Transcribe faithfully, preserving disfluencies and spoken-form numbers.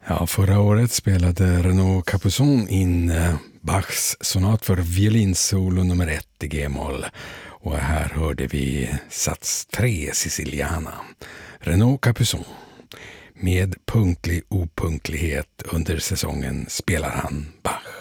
Ja, förra året spelade Renaud Capuçon in eh, Bachs sonat för violinsolo nummer ett i G-moll. Och här hörde vi sats tre Siciliana. Renaud Capuçon. Med punktlig opunktlighet under säsongen spelar han Bach.